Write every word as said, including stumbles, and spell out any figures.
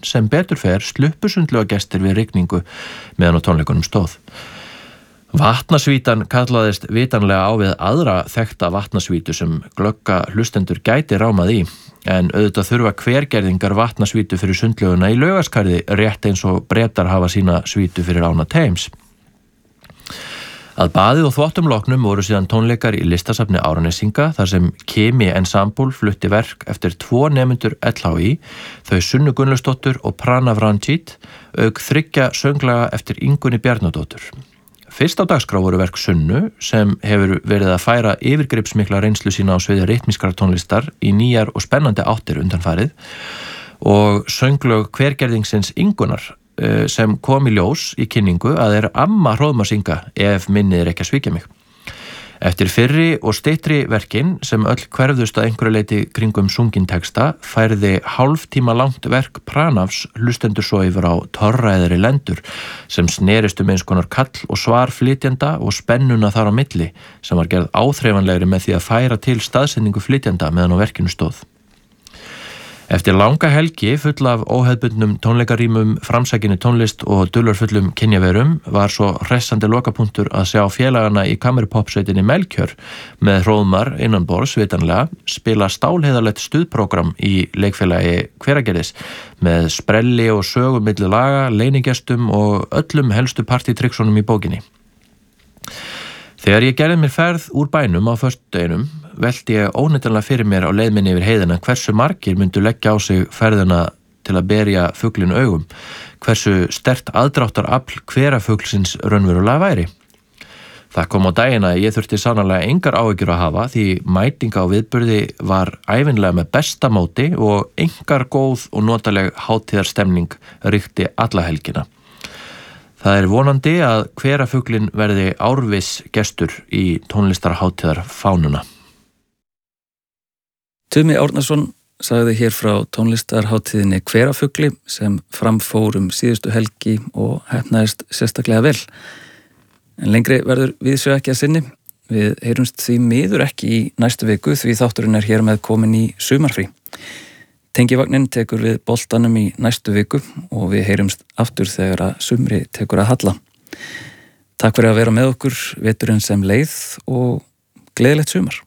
sem betur fer sluppu sundlaugagestir við rigningu meðan á tónleikunum stóð. Vatnasvítan kallaðist vitanlega á við aðra þekkta vatnasvítu sem glögga hlustendur gæti rámað í, en auðvitað þurfa hvergerðingar vatnasvítu fyrir sundlauguna í Laugaskarði rétt eins og Bretar hafa sína svítu fyrir ána Thames. Að baðið og þvottum loknum voru síðan tónleikar í listasafni Áranesinga þar sem Kimi Ensemble flutti verk eftir tvo nemendur L H I, þau Sunnu Gunnlaugsdóttur og Pranav Ranjit, auk þriggja sönglaga eftir Ingunni Bjarnadóttur. Fyrst á dagskrá voru verk Sunnu sem hefur verið að færa yfirgripsmikla reynslu sína á sviði ritmískrar tónlistar í nýjar og spennandi áttir undanfarið og sönglög hvergerðingsins Ingunnar sem kom í ljós í kynningu að er amma Hróðmars Inga ef minnið er ekki að svíkja mig. Eftir fyrri og styttri verkin sem öll hverfðust að einhverju leyti kringum sungin texta færði hálftíma langt verk Pranavs hlustendur svo yfir á torræðari lendur sem snerist um eins konar kall og svar flytjanda og spennuna þar á milli sem var gerð áþreifanlegri með því að færa til staðsendingu flytjanda meðan á verkinu stóð. Eftir langa helgi full af óhefðbundnum tónleikarýmum, framsækinni tónlist og dularfullum kynjaverum var svo hressandi lokapunktur að sjá félagana í kamerupopsveitinni Melkjör með Hróðmar innanborðs vitanlega spila stálheiðarlegt stuðprógram í leikfélagi Hveragerðis með sprelli og sögum milli laga, leynigestum og öllum helstu partítriksunum í bókinni. Þegar ég gerði mér ferð úr bænum á föstudeginum velti ég óneitanlega fyrir mér á leið minni yfir heiðina hversu margir myndu leggja á sig ferðina til að berja fuglin augum, hversu sterkt aðdráttarafl hverafuglsins raunverulega væri. Það kom á daginn að ég þurfti sannarlega engar áhyggjur að hafa því mætinga á viðburði var ævinlega með besta móti og engar góð og notaleg hátíðarstemning ríkti alla helgina. Það er vonandi að hverafuglin verði árviss gestur í tónlistarhátíðar fánuna. Tumi Árnason sagði hér frá tónlistarhátíðinni Hverafugli sem framfór um síðustu helgi og heppnaðist sérstaklega vel. En lengri verður við sjö ekki að sinni. Við heyrumst því miður ekki í næstu viku því þátturinn er hér með komin í sumarfrí. Tengivagnin tekur við boltanum í næstu viku og við heyrumst aftur þegar að sumri tekur að halla. Takk fyrir að vera með okkur veturinn sem leið og gleðilegt sumar.